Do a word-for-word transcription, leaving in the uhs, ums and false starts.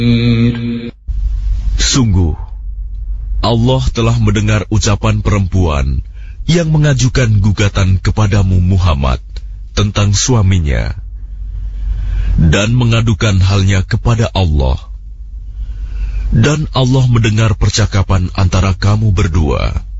Sungguh, Allah telah mendengar ucapan perempuan yang mengajukan gugatan kepadamu Muhammad tentang suaminya dan mengadukan halnya kepada Allah. Dan Allah mendengar percakapan antara kamu berdua.